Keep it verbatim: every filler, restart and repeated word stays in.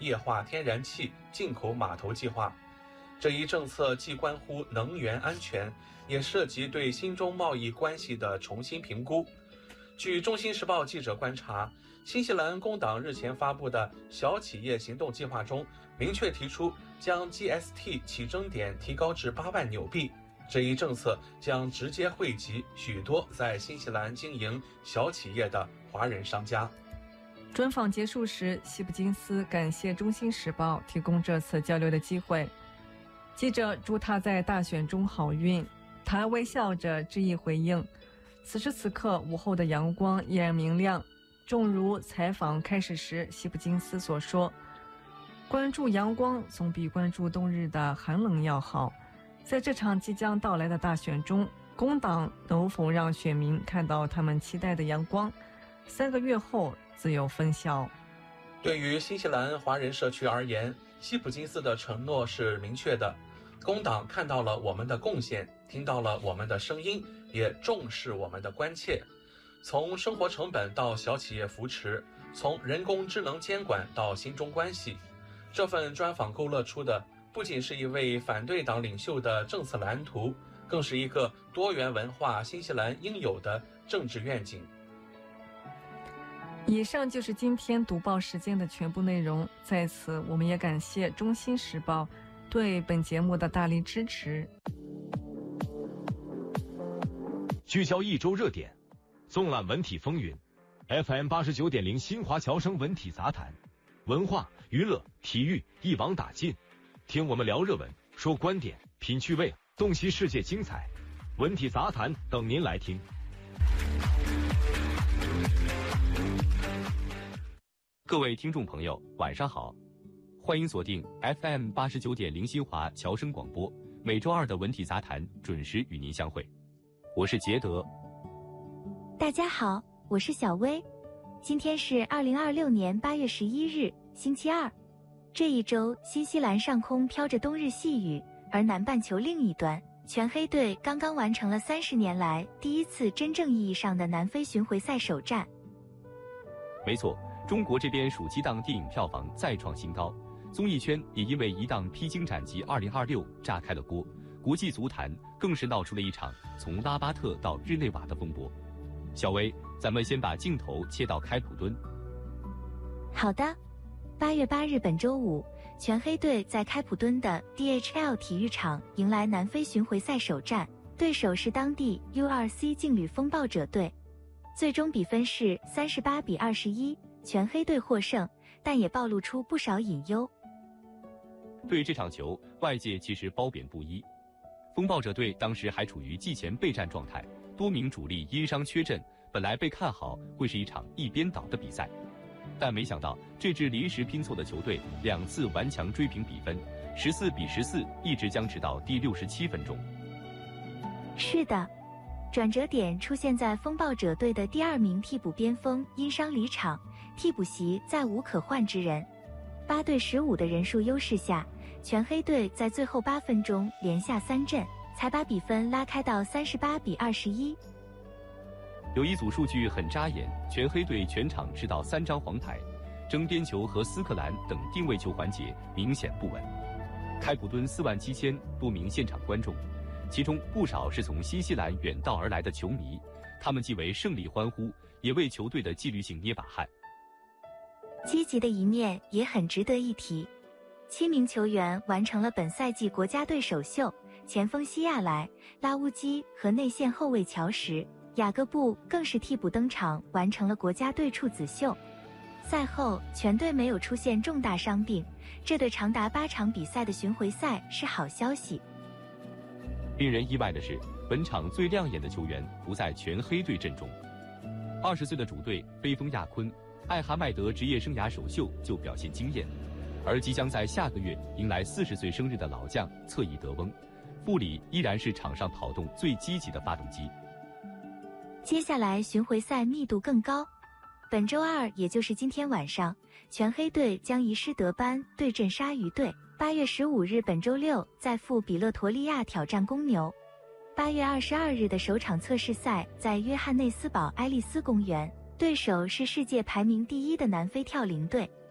液化天然气进口码头计划。这一政策既关乎能源安全，也涉及对新中贸易关系的重新评估。据中新时报记者观察，新西兰工党日前发布的小企业行动计划中，明确提出将 G S T 起征点提高至八万纽币。这一政策将直接惠及许多在新西兰经营小企业的华人商家。 专访结束时，希普金斯感谢中新时报提供这次交流的机会。记者祝他在大选中好运，他微笑着致意回应。此时此刻，午后的阳光依然明亮，正如采访开始时希普金斯所说，关注阳光总比关注冬日的寒冷要好。在这场即将到来的大选中，工党能否让选民看到他们期待的阳光？三个月后自有分晓。 对于新西兰华人社区而言，希普金斯的承诺是明确的。工党看到了我们的贡献，听到了我们的声音，也重视我们的关切。从生活成本到小企业扶持，从人工智能监管到新中关系，这份专访勾勒出的不仅是一位反对党领袖的政策蓝图，更是一个多元文化新西兰应有的政治愿景。 以上就是今天读报时间的全部内容，在此我们也感谢中新时报对本节目的大力支持。 聚焦一周热点，纵览文体风云， F M 八十九点零 新华侨生文体杂谈，文化娱乐体育一网打尽，听我们聊热文，说观点，品趣味，洞悉世界精彩，文体杂谈等您来听。 各位听众朋友，晚上好，欢迎锁定 F M 八十九点零 新华侨生广播，每周二的文体杂谈准时与您相会。我是杰德。 大家好，我是小薇。今天是二零二六年八月十一日，星期二。这一周，新西兰上空飘着冬日细雨，而南半球另一端，全黑队刚刚完成了三十年来第一次真正意义上的南非巡回赛首战。 没错，中国这边暑期档电影票房再创新高，综艺圈也因为一档《披荆斩棘二零二六》炸开了锅，国际足坛更是闹出了一场从拉巴特到日内瓦的风波。小薇，咱们先把镜头切到开普敦。 好的。八月八日本周五，全黑队在开普敦的 D H L 体育场迎来南非巡回赛首战，对手是当地 U R C 劲旅风暴者队。最终比分是三十八比二十一，全黑队获胜，但也暴露出不少隐忧。 对这场球，外界其实褒贬不一。风暴者队当时还处于季前备战状态，多名主力因伤缺阵，本来被看好会是一场一边倒的比赛，但没想到这支临时拼凑的球队两次顽强追平比分，十四比十四，一直僵持到第六十七分钟。 是的，转折点出现在风暴者队的第二名替补边锋因伤离场，替补席再无可换之人。八对十五的人数优势下，全黑队在最后八分钟连下三阵，才把比分拉开到三十八比二十一。 有一组数据很扎眼，全黑队全场吃到三张黄牌，争边球和斯克兰等定位球环节明显不稳。开普敦四万七千多名现场观众，其中不少是从新西兰远道而来的球迷，他们既为胜利欢呼，也为球队的纪律性捏把汗。 积极的一面也很值得一提，七名球员完成了本赛季国家队首秀，前锋西亚莱、拉乌基和内线后卫乔什、雅各布更是替补登场，完成了国家队处子秀。赛后全队没有出现重大伤病，这对长达八场比赛的巡回赛是好消息。 令人意外的是，本场最亮眼的球员不在全黑队阵中。二十岁的主队飞锋亚昆艾哈迈德职业生涯首秀就表现惊艳，而即将在下个月迎来四十岁生日的老将侧翼德翁，布里依然是场上跑动最积极的发动机。 接下来巡回赛密度更高，本周二也就是今天晚上，全黑队将移师德班对阵鲨鱼队。八月十五日本周六在赴比勒陀利亚挑战公牛。八月二十二日的首场测试赛在约翰内斯堡爱丽丝公园，对手是世界排名第一的南非跳羚队。